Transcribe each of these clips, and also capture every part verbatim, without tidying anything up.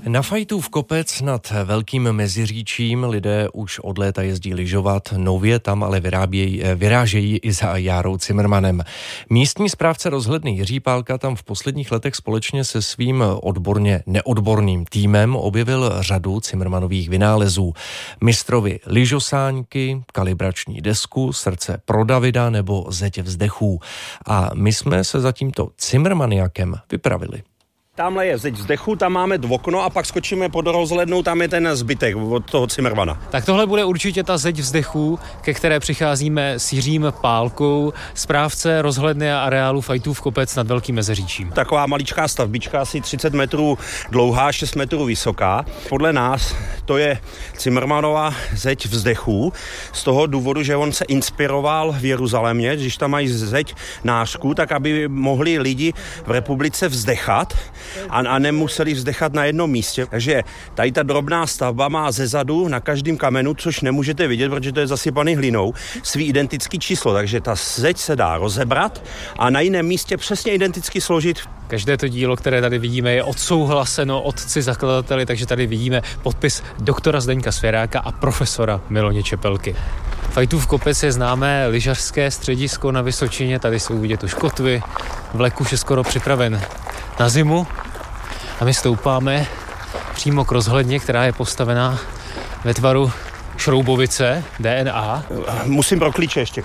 Na Fajtův kopec nad Velkým Meziříčím lidé už od léta jezdí lyžovat, nově tam ale vyrábějí, vyrážejí i za Járou Cimrmanem. Místní správce rozhledny Jiří Pálka tam v posledních letech společně se svým odborně neodborným týmem objevil řadu Cimrmanových vynálezů. Mistrovi lyžosáňky, kalibrační desku, srdce pro Davida nebo zeď vzdechů. A my jsme se za tímto Cimrmaniakem vypravili. Tamhle je zeď vzdechu, tam máme okno a pak skočíme pod rozhlednou, tam je ten zbytek od toho Cimrmana. Tak tohle bude určitě ta zeď vzdechů, ke které přicházíme s Jiřím Pálkou, správce rozhledny a areálu Fajtův kopec nad Velkým Meziříčím. Taková maličká stavbička, asi třicet metrů dlouhá, šest metrů vysoká. Podle nás to je Cimrmanova zeď vzdechů, z toho důvodu, že on se inspiroval v Jeruzalémě, když tam mají zeď nářků, tak aby mohli lidi v republice vzdechat, A, a nemuseli vzdechat na jednom místě. Takže tady ta drobná stavba má zezadu na každém kamenu, což nemůžete vidět, protože to je zasypaný hlinou, svý identický číslo. Takže ta zeď se dá rozebrat a na jiném místě přesně identicky složit. Každé to dílo, které tady vidíme, je odsouhlaseno otci zakladateli, takže tady vidíme podpis doktora Zdeňka Svěráka a profesora Miloně Čepelky. Fajtův kopec je známé lyžařské středisko na Vysočině, tady jsou vidět už kotvy, vlek už je skoro připraven na zimu a my stoupáme přímo k rozhledně, která je postavená ve tvaru šroubovice D N A. Musím pro klíče ještě.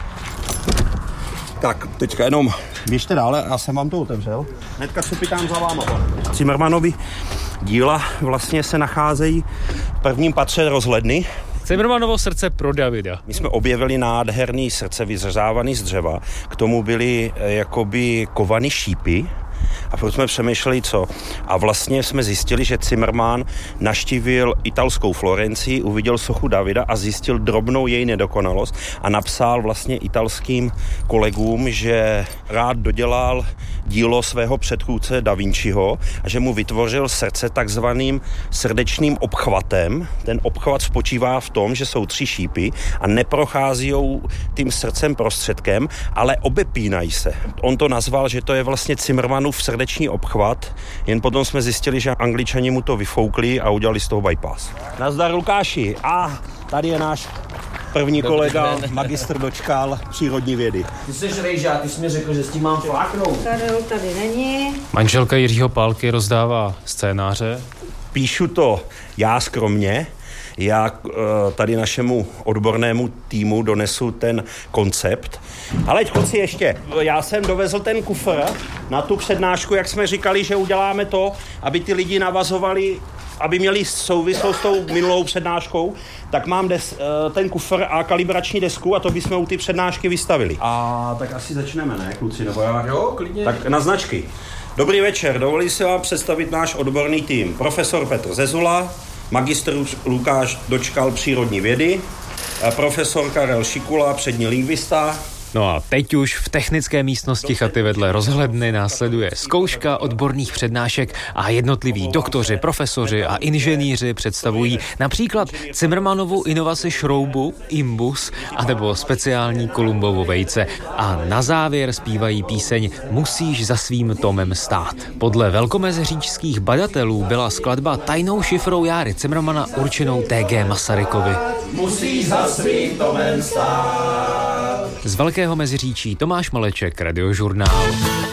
Tak, teďka jenom běžte dále, já jsem vám to otevřel. Hnedka se pytám za váma. Cimrmanovi díla vlastně se nacházejí v prvním patře rozhledny. Cimrmanovo srdce pro Davida. My jsme objevili nádherný srdce vyřezávaný z dřeva, k tomu byly jakoby kovaný šípy. A proto jsme přemýšleli, co. A vlastně jsme zjistili, že Cimrman navštívil italskou Florencii, uviděl sochu Davida a zjistil drobnou její nedokonalost a napsal vlastně italským kolegům, že rád dodělal dílo svého předchůdce Da Vinciho a že mu vytvořil srdce takzvaným srdečným obchvatem. Ten obchvat spočívá v tom, že jsou tři šípy a neprochází tím srdcem prostředkem, ale obepínají se. On to nazval, že to je vlastně Cimrmanův srdeční obchvat, jen potom jsme zjistili, že Angličani mu to vyfoukli a udělali z toho bypass. Nazdar, Lukáši. A tady je náš první Dobrý kolega, den. Magistr Dočkal přírodní vědy. Ty jsi rejžák, ty jsi mi řekl, že s tím mám fláknout. Karel tady není. Manželka Jiřího Pálky rozdává scénáře. Píšu to já skromně. Já tady našemu odbornému týmu donesu ten koncept. Ale kluci ještě, já jsem dovezl ten kufr na tu přednášku, jak jsme říkali, že uděláme to, aby ty lidi navazovali, aby měli souvislost s tou minulou přednáškou, tak mám des, ten kufr a kalibrační desku a to bychom u ty přednášky vystavili. A tak asi začneme, ne, kluci? Nebo já? Jo, klidně. Tak na značky. Dobrý večer, dovolím si vám představit náš odborný tým. Profesor Petr Zezula, magistr Lukáš Dočkal přírodní vědy, profesor Karel Šikula, přední lingvista. No a teď už v technické místnosti chaty vedle rozhledny následuje zkouška odborných přednášek a jednotliví doktoři, profesoři a inženýři představují například Cimrmanovu inovaci šroubu, imbus anebo speciální Kolumbovo vejce a na závěr zpívají píseň Musíš za svým Tomem stát. Podle velkomeziříčských badatelů byla skladba tajnou šifrou Járy Cimrmana určenou T G Masarykovi. Musíš za svým Tomem stát. Z Velkého Meziříčí Tomáš Maleček, Radiožurnál.